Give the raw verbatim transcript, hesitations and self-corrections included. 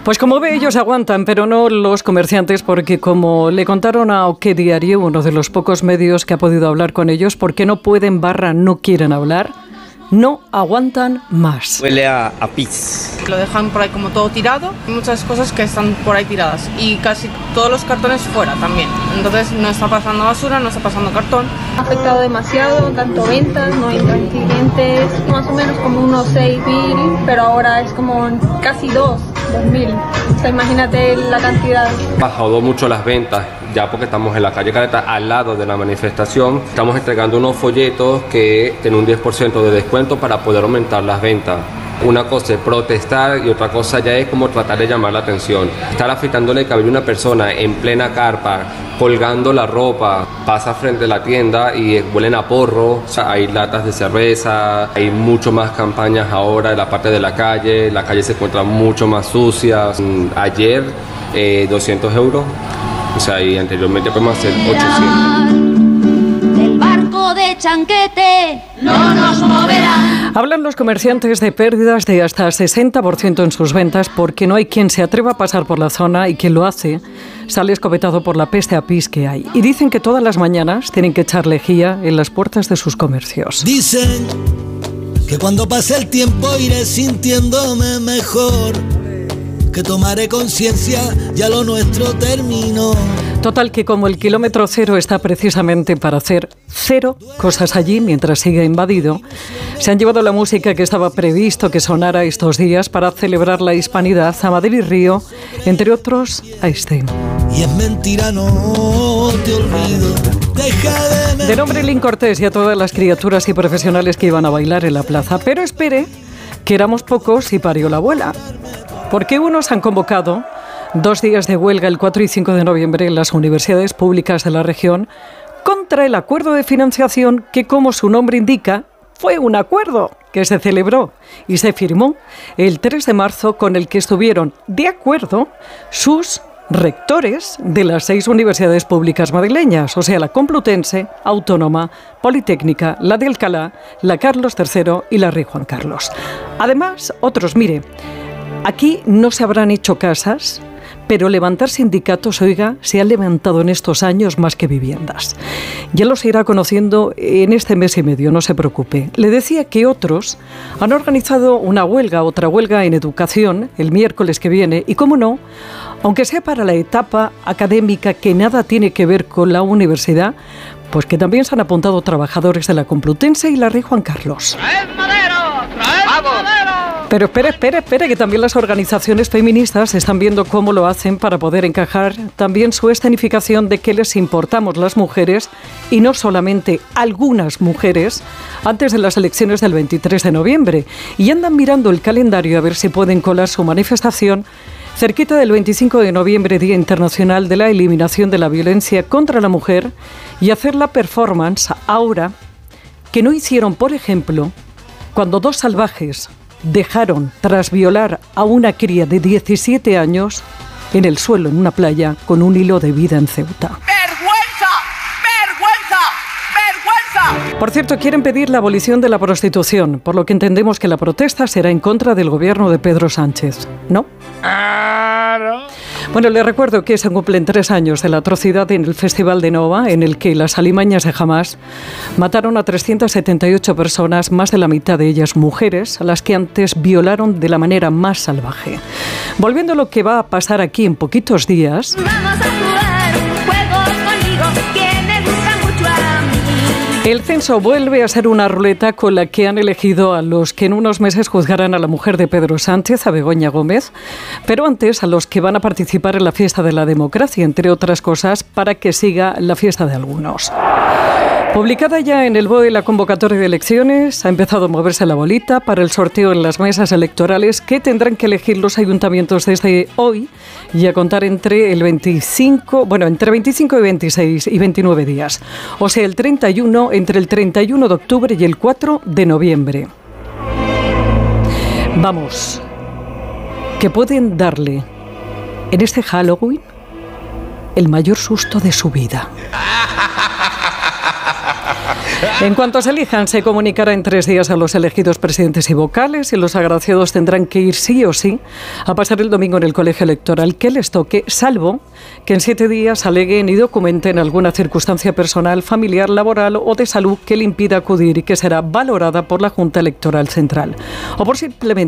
Pues como ve, ellos aguantan, pero no los comerciantes, porque como le contaron a O Qué Diario, uno de los pocos medios que ha podido hablar con ellos, porque no pueden barra no quieren hablar, no aguantan más. Huele a, a pis. Lo dejan por ahí como todo tirado, muchas cosas que están por ahí tiradas y casi todos los cartones fuera también. Entonces no está pasando basura, no está pasando cartón. Ha afectado demasiado, tanto ventas, no entran clientes, más o menos como unos seis mil, pero ahora es como casi dos, dos mil. O sea, imagínate la cantidad. Bajado mucho las ventas, ya porque estamos en la calle Caleta, al lado de la manifestación. Estamos entregando unos folletos que tienen un diez por ciento de descuento para poder aumentar las ventas. Una cosa es protestar y otra cosa ya es como tratar de llamar la atención. Estar afeitándole el cabello a una persona en plena carpa, colgando la ropa, pasa frente a la tienda y huelen a porro. O sea, hay latas de cerveza, hay mucho más campañas ahora en la parte de la calle. La calle se encuentra mucho más sucia. Ayer, eh, doscientos euros. O sea, y anteriormente podemos hacer ochocientos. El barco de Chanquete no nos moverá. Hablan los comerciantes de pérdidas de hasta sesenta por ciento en sus ventas porque no hay quien se atreva a pasar por la zona y quien lo hace sale escopetado por la peste apis que hay. Y dicen que todas las mañanas tienen que echar lejía en las puertas de sus comercios. Dicen que cuando pase el tiempo iré sintiéndome mejor, que tomaré conciencia, ya lo nuestro terminó. Total, que como el kilómetro cero está precisamente para hacer cero cosas allí mientras sigue invadido, se han llevado la música que estaba previsto que sonara estos días para celebrar la hispanidad a Madrid Río, entre otros a este. Y es mentira, no te olvido. Deja de... De nombre Lin Cortés y a todas las criaturas y profesionales que iban a bailar en la plaza. Pero espere, que éramos pocos y parió la abuela. Porque unos han convocado dos días de huelga el cuatro y cinco de noviembre en las universidades públicas de la región contra el acuerdo de financiación que, como su nombre indica, fue un acuerdo que se celebró y se firmó el tres de marzo, con el que estuvieron de acuerdo sus rectores de las seis universidades públicas madrileñas, o sea, la Complutense, Autónoma, Politécnica, la de Alcalá, la Carlos tercero y la Rey Juan Carlos. Además, otros, mire, aquí no se habrán hecho casas, pero levantar sindicatos, oiga, se han levantado en estos años más que viviendas. Ya los irá conociendo en este mes y medio, no se preocupe. Le decía que otros han organizado una huelga, otra huelga en educación, el miércoles que viene, y cómo no, aunque sea para la etapa académica que nada tiene que ver con la universidad, pues que también se han apuntado trabajadores de la Complutense y la Rey Juan Carlos. ¡Traed madero! ¡Traed madero! Pero espere, espere, espere, que también las organizaciones feministas están viendo cómo lo hacen para poder encajar también su escenificación de que les importamos las mujeres, y no solamente algunas mujeres, antes de las elecciones del veintitrés de noviembre. Y andan mirando el calendario a ver si pueden colar su manifestación cerquita del veinticinco de noviembre, Día Internacional de la Eliminación de la Violencia contra la Mujer, y hacer la performance ahora que no hicieron, por ejemplo, cuando dos salvajes dejaron, tras violar a una cría de diecisiete años, en el suelo en una playa con un hilo de vida en Ceuta. ¡Vergüenza! ¡Vergüenza! ¡Vergüenza! Por cierto, quieren pedir la abolición de la prostitución, por lo que entendemos que la protesta será en contra del gobierno de Pedro Sánchez, ¿no? Claro. Bueno, les recuerdo que se cumplen tres años de la atrocidad en el Festival de Nova, en el que las alimañas de Hamás mataron a trescientas setenta y ocho personas, más de la mitad de ellas mujeres, a las que antes violaron de la manera más salvaje. Volviendo a lo que va a pasar aquí en poquitos días... Vamos a jugar un juego conmigo que me gusta mucho a mí. El censo vuelve a ser una ruleta con la que han elegido a los que en unos meses juzgarán a la mujer de Pedro Sánchez, a Begoña Gómez, pero antes a los que van a participar en la fiesta de la democracia, entre otras cosas, para que siga la fiesta de algunos. Publicada ya en el B O E la convocatoria de elecciones, ha empezado a moverse la bolita para el sorteo en las mesas electorales que tendrán que elegir los ayuntamientos desde hoy y a contar entre el veinticinco, bueno, entre veinticinco y veintiséis y veintinueve días. O sea, el treinta y uno, entre el treinta y uno de octubre y el cuatro de noviembre. Vamos, que pueden darle en este Halloween el mayor susto de su vida. En cuanto se elijan, se comunicará en tres días a los elegidos presidentes y vocales y los agraciados tendrán que ir sí o sí a pasar el domingo en el colegio electoral que les toque, salvo que en siete días aleguen y documenten alguna circunstancia personal, familiar, laboral o de salud que le impida acudir y que será valorada por la Junta Electoral Central. O por simplemente